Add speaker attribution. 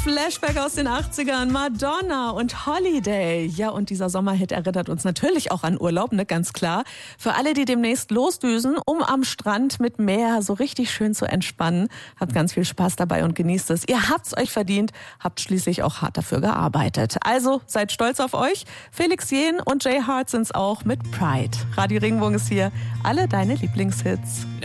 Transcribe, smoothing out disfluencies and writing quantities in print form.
Speaker 1: Flashback aus den 80ern, Madonna und Holiday. Ja, und dieser Sommerhit erinnert uns natürlich auch an Urlaub, ne, ganz klar. Für alle, die demnächst losdüsen, um am Strand mit Meer so richtig schön zu entspannen. Habt ganz viel Spaß dabei und genießt es. Ihr habt's euch verdient, habt schließlich auch hart dafür gearbeitet. Also, seid stolz auf euch. Felix Jähn und Jay Hart sind's auch mit Pride. Radio Regenbogen ist hier. Alle deine Lieblingshits.